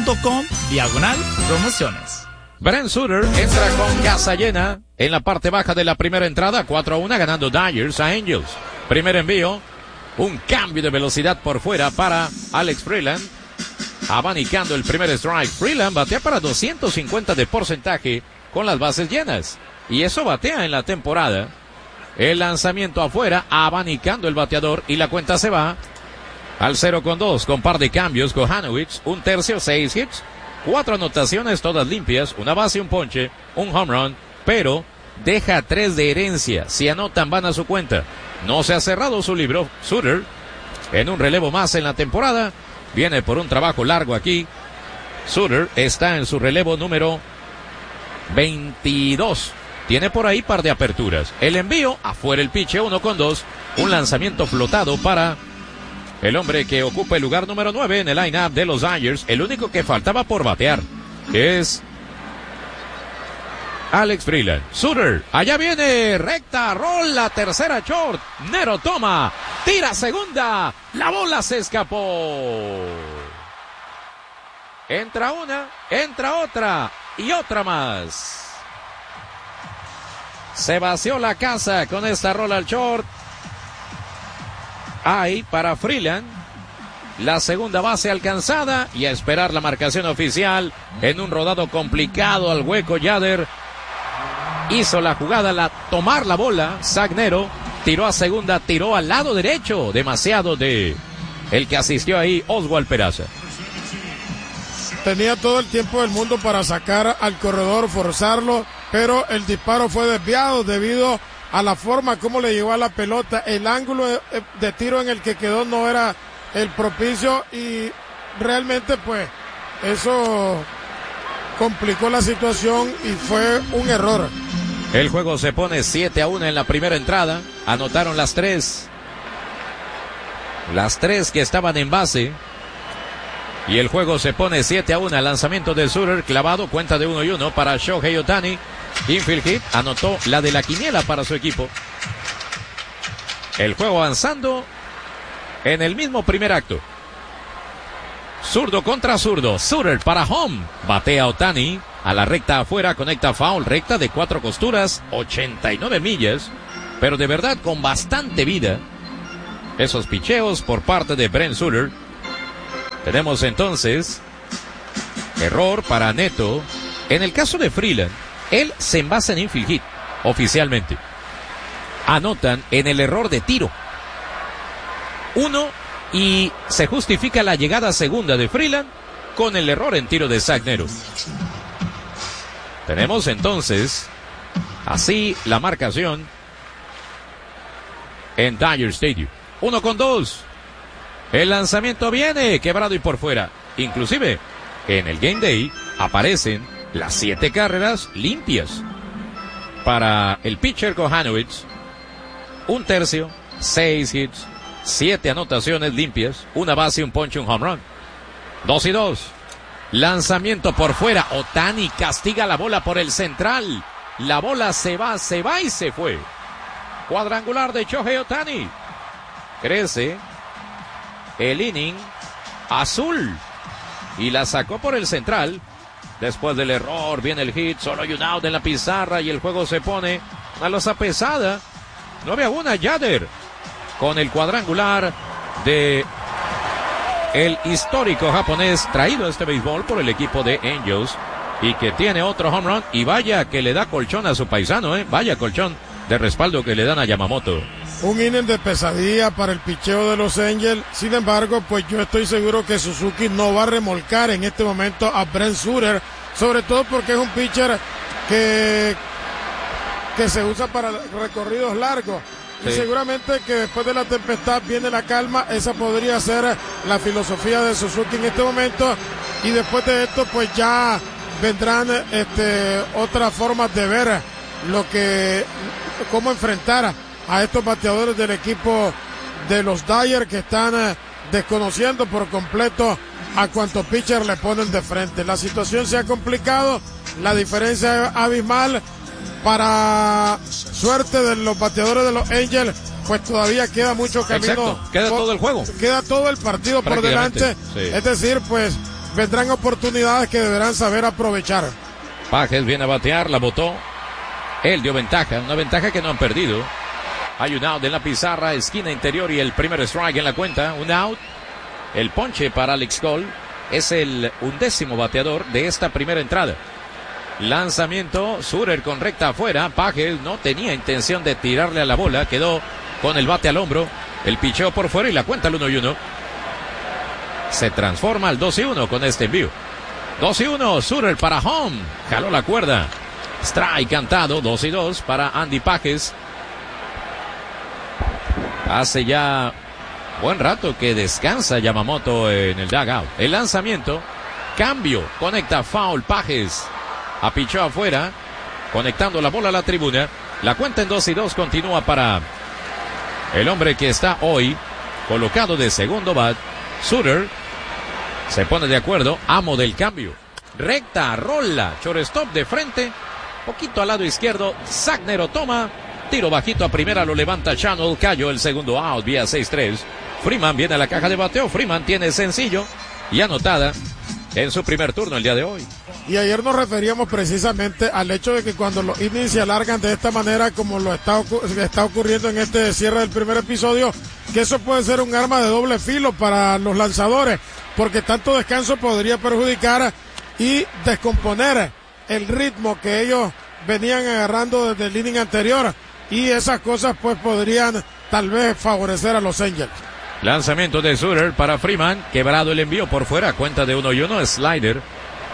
angels.com/promociones. Brent Suter entra con casa llena en la parte baja de la primera entrada, 4-1 ganando Dyers a Angels. Primer envío, un cambio de velocidad por fuera para Alex Freeland. Abanicando el primer strike. Freeland batea para 250 de porcentaje con las bases llenas. Y eso batea en la temporada. El lanzamiento afuera, abanicando el bateador y la cuenta se va al 0-2 con par de cambios. Kohanowitz, un tercio, 6 hits, 4 anotaciones, todas limpias, una base, un ponche, un home run, pero deja 3 de herencia. Si anotan van a su cuenta. No se ha cerrado su libro. Suter en un relevo más en la temporada. Viene por un trabajo largo aquí. Suter está en su relevo número 22. Tiene por ahí par de aperturas. El envío, afuera el piche, 1-2. Un lanzamiento flotado para el hombre que ocupa el lugar número 9 en el line-up de los Dyers. El único que faltaba por batear es Alex Freeland. Suter, allá viene, recta, rola, tercera short. Nero toma, tira segunda. La bola se escapó. Entra una, entra otra y otra más. Se vació la casa con esta rola al short. Ahí para Freeland. La segunda base alcanzada y a esperar la marcación oficial en un rodado complicado al hueco. Yader hizo la jugada, tomar la bola. Zach Nero tiró a segunda, tiró al lado derecho. Demasiado de el que asistió ahí, Oswald Peraza. Tenía todo el tiempo del mundo para sacar al corredor, forzarlo, pero el disparo fue desviado debido a la forma como le llegó a la pelota. El ángulo de tiro en el que quedó no era el propicio y realmente pues eso complicó la situación y fue un error. El juego se pone 7-1 en la primera entrada. Anotaron las tres que estaban en base. Y el juego se pone 7-1. Lanzamiento de Suter, clavado, cuenta de 1-1 para Shohei Ohtani. Infield hit, anotó la de la quiniela para su equipo. El juego avanzando en el mismo primer acto. Zurdo contra zurdo. Suter para home. Batea Ohtani. a la recta afuera, conecta foul, recta de 4 costuras, 89 millas, pero de verdad con bastante vida. Esos picheos por parte de Brent Suter. Tenemos entonces error para Neto. En el caso de Freeland, él se envasa en infield hit, oficialmente. Anotan en el error de tiro 1 y se justifica la llegada segunda de Freeland con el error en tiro de Zach Neto. Tenemos entonces así la marcación en Dodger Stadium. 1-2. El lanzamiento viene quebrado y por fuera. Inclusive en el Game Day aparecen las 7 carreras limpias para el pitcher Kohanowitz. 1 tercio, 6 hits, 7 anotaciones limpias, 1 base, 1 ponche, 1 home run. 2-2. Lanzamiento por fuera. Ohtani castiga la bola por el central. La bola se va y se fue. Cuadrangular de Shohei Ohtani. Crece el inning azul y la sacó por el central. Después del error viene el hit, solo hay un out en la pizarra y el juego se pone a losa pesada. 9-1 Yader con el cuadrangular de el histórico japonés traído a este béisbol por el equipo de Angels y que tiene otro home run y vaya que le da colchón a su paisano, vaya colchón de respaldo que le dan a Yamamoto. Un inning de pesadilla para el picheo de los Angels. Sin embargo, pues yo estoy seguro que Suzuki no va a remolcar en este momento a Brent Suter, sobre todo porque es un pitcher que se usa para recorridos largos. Sí. Y seguramente que después de la tempestad viene la calma. Esa podría ser la filosofía de Suzuki en este momento. Y después de esto, pues ya vendrán otras formas de ver cómo enfrentar a estos bateadores del equipo de los Dodgers que están desconociendo por completo a cuantos pitchers le ponen de frente. La situación se ha complicado, la diferencia es abismal. Para suerte de los bateadores de los Angels, pues todavía queda mucho camino. Exacto. Queda todo el juego. Queda todo el partido por delante. Sí. Es decir, pues vendrán oportunidades que deberán saber aprovechar. Pages viene a batear, la botó. Él dio ventaja, una ventaja que no han perdido. Hay un out en la pizarra, esquina interior y el primer strike en la cuenta. Un out. El ponche para Alex Cole. Es el 11º bateador de esta primera entrada. Lanzamiento, Suter con recta afuera. Pages no tenía intención de tirarle a la bola. Quedó con el bate al hombro. El picheo por fuera y la cuenta al 1-1. Se transforma al 2-1 con este envío. 2-1, Suter para home. Jaló la cuerda. Strike cantado, 2-2 para Andy Pages. Hace ya buen rato que descansa Yamamoto en el dugout. El lanzamiento, cambio, conecta foul Pages. Apichó afuera, conectando la bola a la tribuna. La cuenta en 2-2 continúa para el hombre que está hoy colocado de segundo bat. Suter se pone de acuerdo, amo del cambio. Recta, rola, shortstop de frente, poquito al lado izquierdo. Zach Neto toma, tiro bajito a primera, lo levanta Channel, cayó el segundo out vía 6-3. Freeman viene a la caja de bateo. Freeman tiene sencillo y anotada en su primer turno el día de hoy. Y ayer nos referíamos precisamente al hecho de que cuando los innings se alargan de esta manera, como lo está ocurriendo en este cierre del primer episodio, que eso puede ser un arma de doble filo para los lanzadores, porque tanto descanso podría perjudicar y descomponer el ritmo que ellos venían agarrando desde el inning anterior, y esas cosas pues podrían tal vez favorecer a los Angels. Lanzamiento de Suter para Freeman, quebrado el envío por fuera, cuenta de 1-1, slider.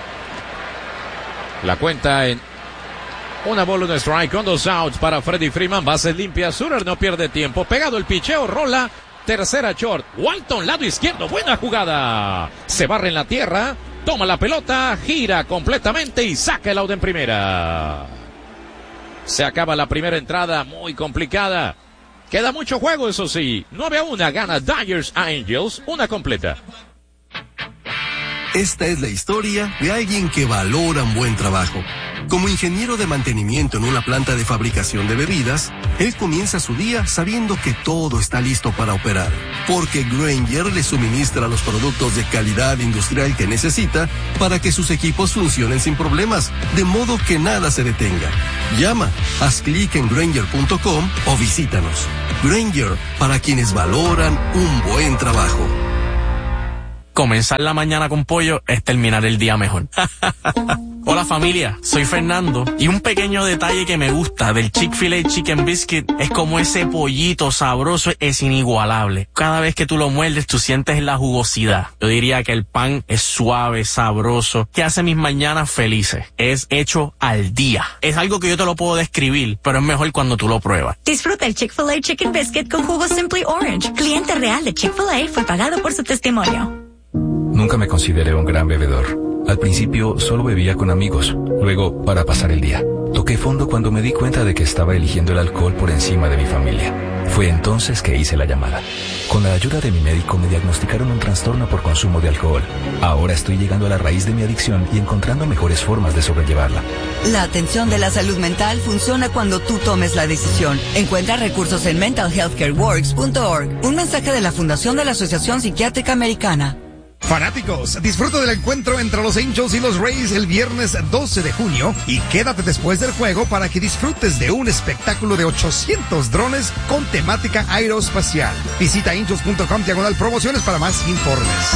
La cuenta en una bola, un strike con 2 outs para Freddie Freeman, bases limpias. Suter no pierde tiempo, pegado el picheo, rola, tercera short. Walton, lado izquierdo, buena jugada. Se barre en la tierra, toma la pelota, gira completamente y saca el out en primera. Se acaba la primera entrada, muy complicada. Queda mucho juego, eso sí. 9-1 gana Dodgers a Angels, una completa. Esta es la historia de alguien que valora un buen trabajo. Como ingeniero de mantenimiento en una planta de fabricación de bebidas, él comienza su día sabiendo que todo está listo para operar, porque Grainger le suministra los productos de calidad industrial que necesita para que sus equipos funcionen sin problemas, de modo que nada se detenga. Llama, haz clic en Grainger.com o visítanos. Grainger, para quienes valoran un buen trabajo. Comenzar la mañana con pollo es terminar el día mejor. Hola familia, soy Fernando y un pequeño detalle que me gusta del Chick-fil-A Chicken Biscuit es como ese pollito sabroso es inigualable. Cada vez que tú lo muerdes tú sientes la jugosidad. Yo diría que el pan es suave, sabroso, que hace mis mañanas felices. Es hecho al día. Es algo que yo te lo puedo describir, pero es mejor cuando tú lo pruebas. Disfruta el Chick-fil-A Chicken Biscuit con jugo Simply Orange. Cliente real de Chick-fil-A fue pagado por su testimonio. Nunca me consideré un gran bebedor. Al principio solo bebía con amigos, luego para pasar el día. Toqué fondo cuando me di cuenta de que estaba eligiendo el alcohol por encima de mi familia. Fue entonces que hice la llamada. Con la ayuda de mi médico me diagnosticaron un trastorno por consumo de alcohol. Ahora estoy llegando a la raíz de mi adicción y encontrando mejores formas de sobrellevarla. La atención de la salud mental funciona cuando tú tomes la decisión. Encuentra recursos en mentalhealthcareworks.org. Un mensaje de la Fundación de la Asociación Psiquiátrica Americana. Fanáticos, disfruta del encuentro entre los Angels y los Rays el viernes 12 de junio y quédate después del juego para que disfrutes de un espectáculo de 800 drones con temática aeroespacial. Visita angels.com/promociones para más informes.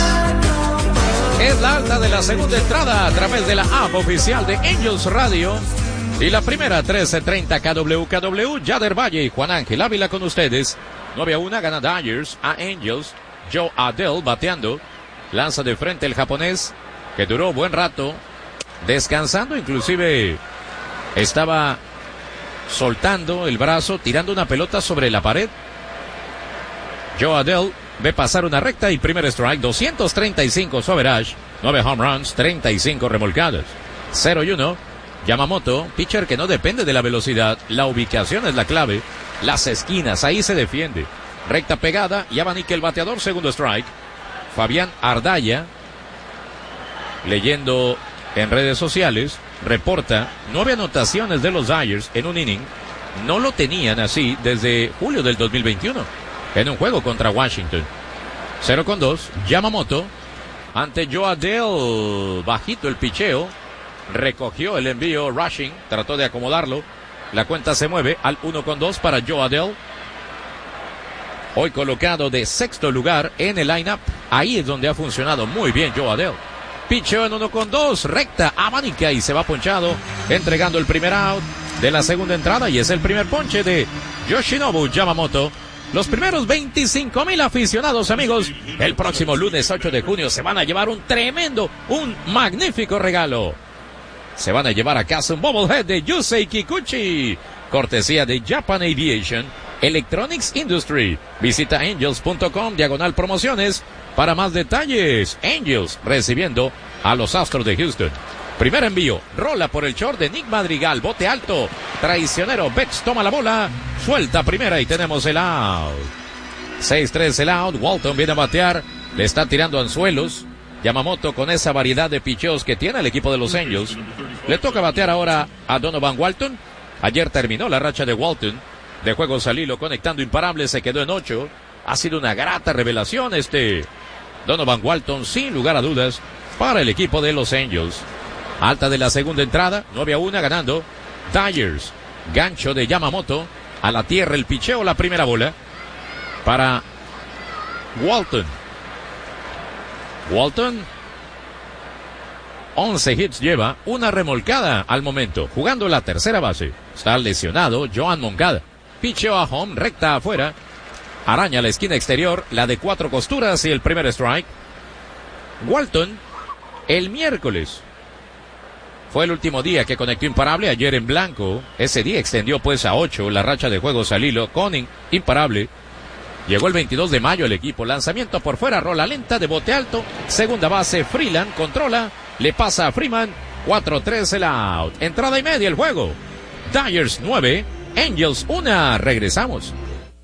Es la alta de la segunda entrada a través de la app oficial de Angels Radio. Y la primera 13:30 KWKW, Yader Valle y Juan Ángel Ávila con ustedes. 9-1 gana Dodgers a Angels. Joe Adell bateando. Lanza de frente el japonés, que duró buen rato, descansando, inclusive estaba soltando el brazo, tirando una pelota sobre la pared. Joe Adell ve pasar una recta y primer strike, 235 su average, 9 home runs, 35 remolcadas. 0-1, Yamamoto, pitcher que no depende de la velocidad, la ubicación es la clave, las esquinas, ahí se defiende. Recta pegada y abanica el bateador, segundo strike. Fabián Ardaya, leyendo en redes sociales, reporta 9 anotaciones de los Dodgers en un inning. No lo tenían así desde julio del 2021, en un juego contra Washington. 0-2, Yamamoto, ante Joe Adell, bajito el picheo, recogió el envío rushing, trató de acomodarlo, la cuenta se mueve al 1-2 para Joe Adell. Hoy colocado de sexto lugar en el lineup. Ahí es donde ha funcionado muy bien Joe Adell. Picheo en 1-2, recta, abanica y se va ponchado, entregando el primer out de la segunda entrada y es el primer ponche de Yoshinobu Yamamoto. Los primeros 25,000 aficionados, amigos, el próximo lunes 8 de junio se van a llevar un magnífico regalo. Se van a llevar a casa un bobblehead de Yusei Kikuchi, cortesía de Japan Aviation Electronics Industry. Visita angels.com/promociones para más detalles. Angels recibiendo a los Astros de Houston. Primer envío, rola por el short de Nick Madrigal, bote alto, traicionero, Betts toma la bola, suelta primera y tenemos el out. 6-3 el out, Walton viene a batear, le está tirando anzuelos. Yamamoto con esa variedad de picheos que tiene el equipo de los Angels. Le toca batear ahora a Donovan Walton. Ayer terminó la racha de Walton de juegos al hilo, conectando imparables, se quedó en 8. Ha sido una grata revelación Donovan Walton, sin lugar a dudas, para el equipo de los Angels. Alta de la segunda entrada, 9-1 ganando Dodgers. Gancho de Yamamoto, a la tierra el picheo, la primera bola para Walton. Walton, 11 hits lleva, una remolcada al momento, jugando la tercera base. Está lesionado Joan Moncada. Picheo a home, recta afuera. Araña la esquina exterior, la de 4 costuras y el primer strike. Walton, el miércoles fue el último día que conectó imparable, ayer en blanco. Ese día extendió pues a 8 la racha de juegos al hilo con imparable. Llegó el 22 de mayo el equipo, lanzamiento por fuera, rola lenta de bote alto, segunda base, Freeland controla, le pasa a Freeman, 4-3 el out. Entrada y media el juego. Dodgers 9, Angels 1, regresamos.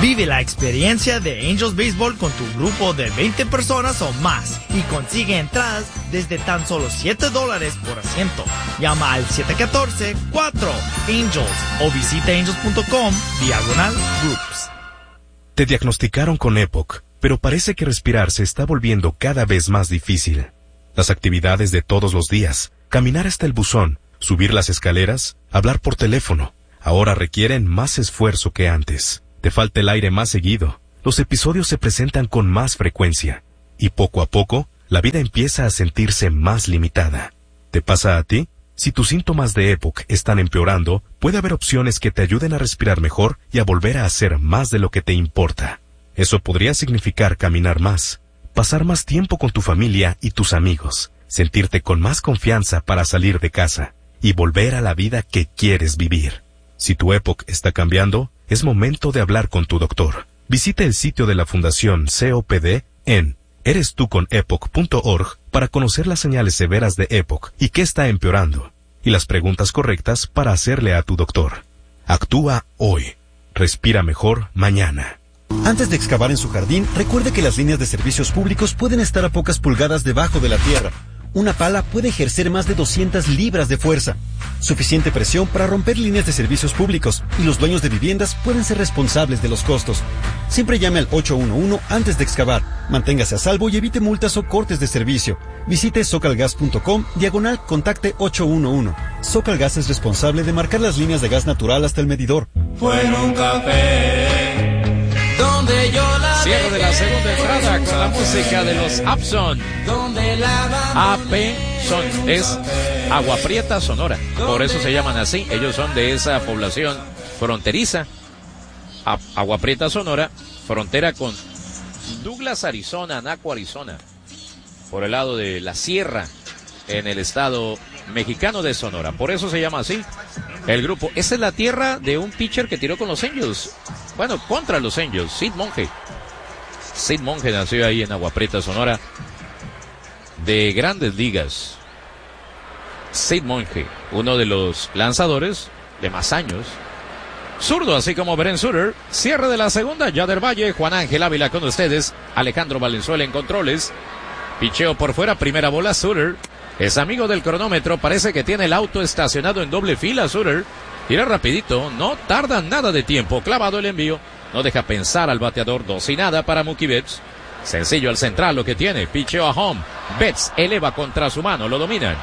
Vive la experiencia de Angels Baseball con tu grupo de 20 personas o más y consigue entradas desde tan solo $7 por asiento. Llama al 714-4-ANGELS o visita angels.com/groups. Te diagnosticaron con EPOC, pero parece que respirar se está volviendo cada vez más difícil. Las actividades de todos los días, caminar hasta el buzón, subir las escaleras, hablar por teléfono, ahora requieren más esfuerzo que antes. Te falta el aire más seguido, los episodios se presentan con más frecuencia, y poco a poco, la vida empieza a sentirse más limitada. ¿Te pasa a ti? Si tus síntomas de EPOC están empeorando, puede haber opciones que te ayuden a respirar mejor y a volver a hacer más de lo que te importa. Eso podría significar caminar más, pasar más tiempo con tu familia y tus amigos, sentirte con más confianza para salir de casa y volver a la vida que quieres vivir. Si tu EPOC está cambiando, es momento de hablar con tu doctor. Visita el sitio de la Fundación COPD en erestuconepoc.org para conocer las señales severas de EPOC y qué está empeorando, y las preguntas correctas para hacerle a tu doctor. Actúa hoy. Respira mejor mañana. Antes de excavar en su jardín, recuerde que las líneas de servicios públicos pueden estar a pocas pulgadas debajo de la tierra. Una pala puede ejercer más de 200 libras de fuerza. Suficiente presión para romper líneas de servicios públicos, y los dueños de viviendas pueden ser responsables de los costos. Siempre llame al 811 antes de excavar. Manténgase a salvo y evite multas o cortes de servicio. Visite socalgas.com/contacte 811. Socalgas es responsable de marcar las líneas de gas natural hasta el medidor. Fue en un café donde yo la cierre de la segunda entrada con la música de los Upson. AP son, es Agua Prieta, Sonora. Por eso se llaman así. Ellos son de esa población fronteriza. Agua Prieta, Sonora, frontera con Douglas, Arizona, Anaco, Arizona. Por el lado de la sierra, en el estado mexicano de Sonora. Por eso se llama así el grupo. Esa es la tierra de un pitcher que tiró con los Angels. Bueno, contra los Angels, Sid Monge. Sid Monge nació ahí en Agua Prieta, Sonora, de Grandes Ligas. Sid Monge, uno de los lanzadores de más años. Zurdo, así como Brent Suter. Cierre de la segunda, Yader Valle, Juan Ángel Ávila con ustedes, Alejandro Valenzuela en controles. Picheo por fuera, primera bola, Suter. Es amigo del cronómetro, parece que tiene el auto estacionado en doble fila, Suter. Tira rapidito, no tarda nada de tiempo, clavado el envío, no deja pensar al bateador, 2-0 para Mookie Betts. Sencillo al central lo que tiene, picheo a home, Betts eleva contra su mano, lo dominan.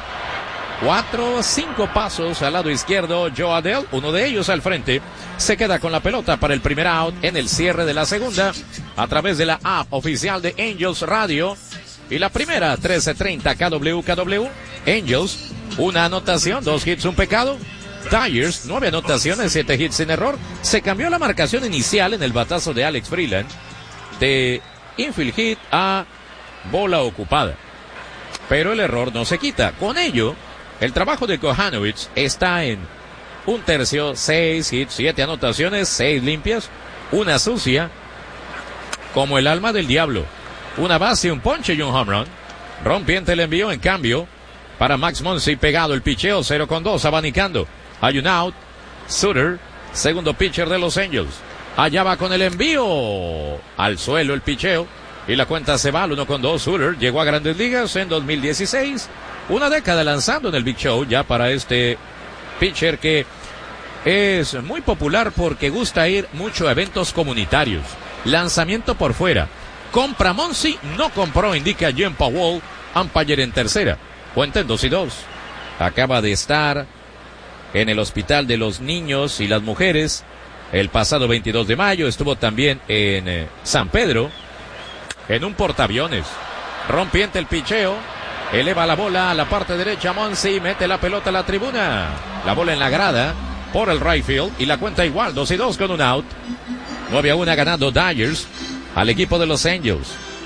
4-5 pasos al lado izquierdo, Joe Adell, uno de ellos al frente, se queda con la pelota para el primer out en el cierre de la segunda, a través de la app oficial de Angels Radio. Y la primera, 13:30 KWKW, Angels, una anotación, 2 hits, un pecado. Tigers, 9 anotaciones, 7 hits sin error. Se cambió la marcación inicial en el batazo de Alex Freeland de infield hit a bola ocupada. Pero el error no se quita. Con ello, el trabajo de Kohanowitz está en 1/3, 6 hits, 7 anotaciones, 6 limpias, una sucia, como el alma del diablo. Una base, un ponche y un home run. Rompiente el envío en cambio para Max Muncy, pegado el picheo, 0-2, abanicando. Hay un out. Suter, segundo pitcher de los Angels. Allá va con el envío. Al suelo el picheo. Y la cuenta se va al 1-2. Suter llegó a Grandes Ligas en 2016. Una década lanzando en el Big Show ya para este pitcher que es muy popular porque gusta ir mucho a eventos comunitarios. Lanzamiento por fuera. Compra Muncy, no compró, indica Jim Powell, umpire en tercera. Cuenta en 2-2. Acaba de estar en el Hospital de los Niños y las Mujeres el pasado 22 de mayo. Estuvo también en San Pedro, en un portaaviones. Rompiente el picheo. Eleva la bola a la parte derecha. Muncy mete la pelota a la tribuna. La bola en la grada por el right field. Y la cuenta igual, 2-2 con un out. 9-1 ganando Dodgers al equipo de los Angels.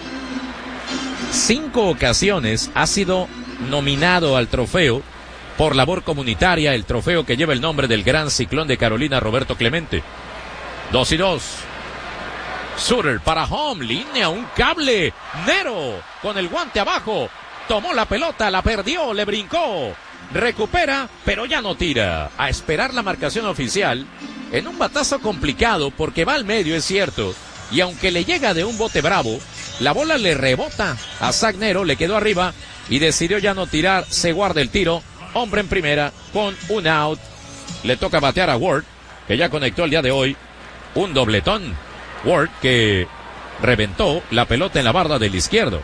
5 ocasiones ha sido nominado al trofeo por labor comunitaria, el trofeo que lleva el nombre del gran ciclón de Carolina, Roberto Clemente. 2-2. Suter para home, línea, un cable. Nero con el guante abajo. Tomó la pelota, la perdió, le brincó. Recupera, pero ya no tira. A esperar la marcación oficial. en un batazo complicado porque va al medio, es cierto, y aunque le llega de un bote bravo, la bola le rebota a Zach Nero, le quedó arriba y decidió ya no tirar, se guarda el tiro, hombre en primera con un out. Le toca batear a Ward, que ya conectó el día de hoy un dobletón. Ward que reventó la pelota en la barda del izquierdo.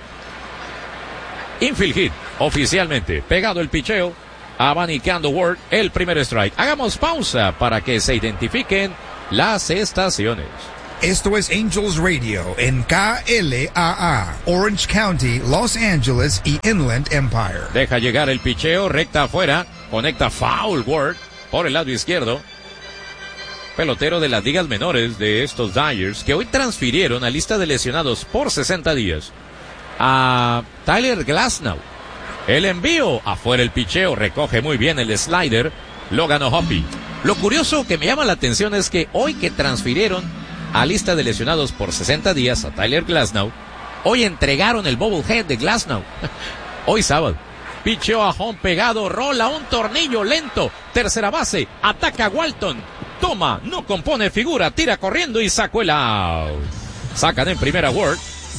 Infield hit, oficialmente, pegado el picheo, abanicando Ward el primer strike. Hagamos pausa para que se identifiquen las estaciones. Esto es Angels Radio en KLAA, Orange County, Los Angeles y Inland Empire. Deja llegar el picheo, recta afuera, conecta foul Ward por el lado izquierdo. Pelotero de las ligas menores de estos Dodgers, que hoy transfirieron a lista de lesionados por 60 días a Tyler Glasnow. El envío, afuera el picheo, recoge muy bien el slider, lo ganó Hoppy. Lo curioso que me llama la atención es que hoy que transfirieron a lista de lesionados por 60 días a Tyler Glasnow, hoy entregaron el bobblehead de Glasnow. Hoy sábado. Picheo a home pegado, rola un tornillo lento, tercera base, ataca a Walton, toma, no compone figura, tira corriendo y sacó el out. Sacan en primera Ward,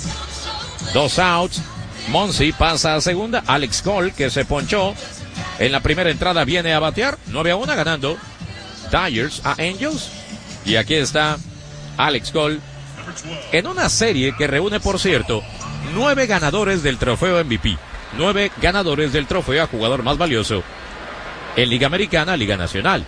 2 outs, Monsi pasa a segunda, Alex Cole que se ponchó en la primera entrada viene a batear, 9-1 ganando Dodgers a Angels, y aquí está Alex Cole en una serie que reúne, por cierto, 9 ganadores del trofeo MVP. 9 ganadores del trofeo a jugador más valioso en Liga Americana, Liga Nacional.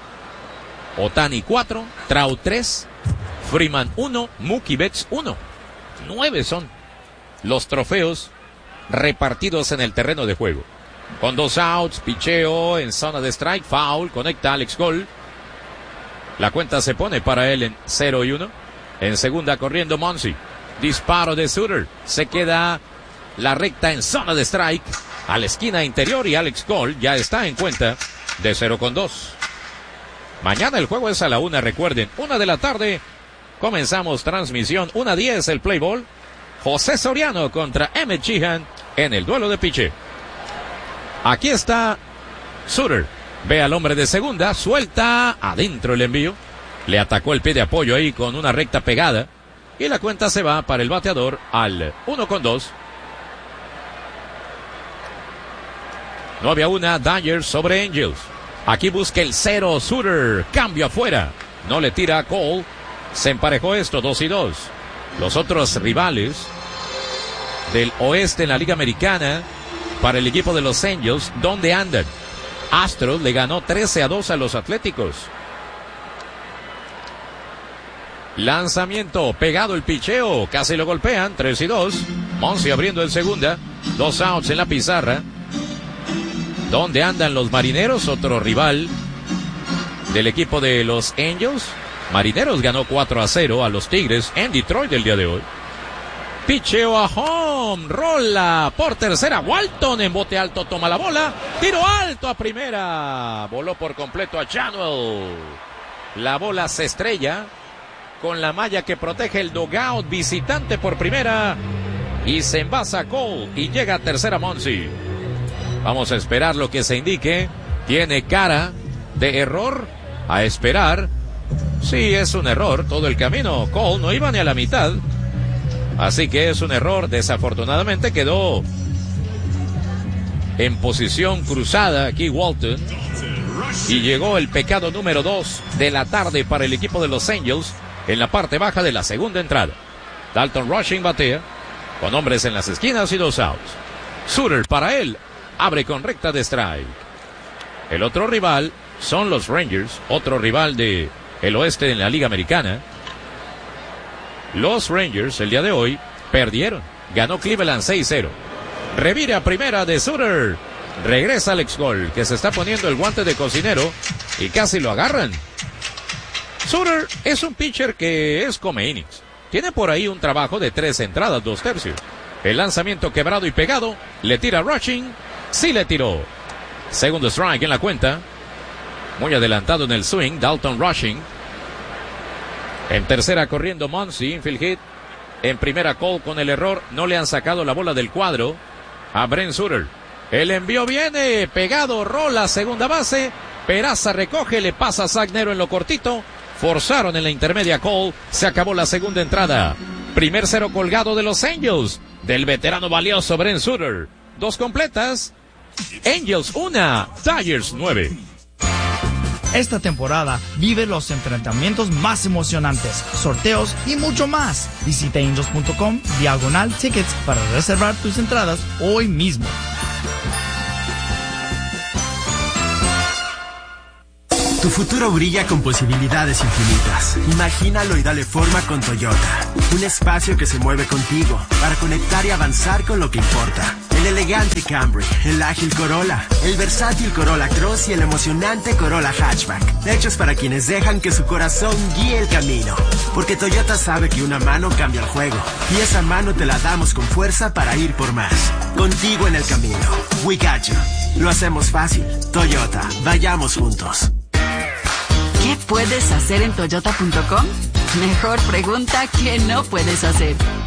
Ohtani 4, Trout 3, Freeman 1, Mookie Betts 1. 9 son los trofeos repartidos en el terreno de juego. Con 2 outs, picheo en zona de strike, foul, conecta Alex Cole. La cuenta se pone para él en 0-1. En segunda corriendo Monsi. Disparo de Sutter. Se queda la recta en zona de strike a la esquina interior y Alex Cole ya está en cuenta de 0-2. Mañana el juego es a la 1, recuerden, 1 de la tarde. Comenzamos transmisión 1:10 el play ball. José Soriano contra Emmett Sheehan en el duelo de piche. Aquí está Sutter. Ve al hombre de segunda, suelta adentro el envío. Le atacó el pie de apoyo ahí con una recta pegada. Y la cuenta se va para el bateador al 1-2. 9-1 Dodgers sobre Angels. Aquí busca el 0 Sutter. Cambio afuera. No le tira a Cole. Se emparejó esto 2-2. Los otros rivales del oeste en la Liga Americana para el equipo de los Angels, ¿dónde andan? Astros le ganó 13-2 a los Atléticos. Lanzamiento, pegado el picheo, casi lo golpean, 3-2. Monsi abriendo en segunda, 2 outs en la pizarra. ¿Dónde andan los Marineros? Otro rival del equipo de los Angels. Marineros ganó 4-0 a los Tigres en Detroit el día de hoy. Picheo a home, rola por tercera, Walton en bote alto toma la bola, tiro alto a primera, voló por completo a Chanuel. La bola se estrella con la malla que protege el dugout visitante por primera y se envasa Cole y llega a tercera Monsi. Vamos a esperar lo que se indique. Tiene cara de error, a esperar. Sí, es un error todo el camino. Cole no iba ni a la mitad. Así que es un error. Desafortunadamente quedó en posición cruzada aquí Walton. Y llegó el pecado número 2 de la tarde para el equipo de los Angels en la parte baja de la segunda entrada. Dalton Rushing batea con hombres en las esquinas y 2 outs. Sutter para él. Abre con recta de strike. El otro rival son los Rangers, otro rival de el oeste en la Liga Americana. Los Rangers el día de hoy perdieron. Ganó Cleveland 6-0. Revira primera de Sutter. Regresa Alex Cole, que se está poniendo el guante de cocinero y casi lo agarran. Sutter es un pitcher que es come innings. Tiene por ahí un trabajo de 3 entradas, 2 tercios. El lanzamiento quebrado y pegado. Le tira Rushing. Sí le tiró. Segundo strike en la cuenta. Muy adelantado en el swing, Dalton Rushing. En tercera corriendo Monsi, infield hit. En primera Cole con el error. No le han sacado la bola del cuadro a Brent Sutter. El envío viene, pegado, rola, segunda base. Peraza recoge, le pasa a Zach Nero en lo cortito. Forzaron en la intermedia Cole. Se acabó la segunda entrada. Primer cero colgado de los Angels. Del veterano valioso Brent Suter. 2 completas. Angels 1, Tigers 9. Esta temporada vive los enfrentamientos más emocionantes, sorteos y mucho más. Visita angels.com/tickets para reservar tus entradas hoy mismo. Tu futuro brilla con posibilidades infinitas. Imagínalo y dale forma con Toyota. Un espacio que se mueve contigo para conectar y avanzar con lo que importa. El elegante Camry, el ágil Corolla, el versátil Corolla Cross y el emocionante Corolla Hatchback. Hechos para quienes dejan que su corazón guíe el camino. Porque Toyota sabe que una mano cambia el juego. Y esa mano te la damos con fuerza para ir por más. Contigo en el camino. We got you. Lo hacemos fácil. Toyota. Vayamos juntos. ¿Qué puedes hacer en Toyota.com? Mejor pregunta que no puedes hacer.